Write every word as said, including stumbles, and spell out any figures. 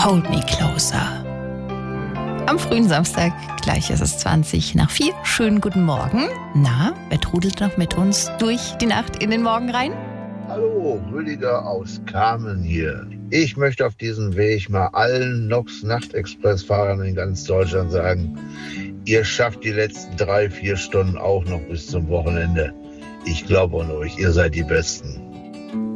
Hold Me Closer. Am frühen Samstag, gleich ist es zwanzig nach vier. Schönen guten Morgen. Na, wer trudelt noch mit uns durch die Nacht in den Morgen rein? Hallo, Rüdiger aus Kamen hier. Ich möchte auf diesem Weg mal allen Nox-Nacht-Express-Fahrern in ganz Deutschland sagen, ihr schafft die letzten drei, vier Stunden auch noch bis zum Wochenende. Ich glaube an euch, ihr seid die Besten.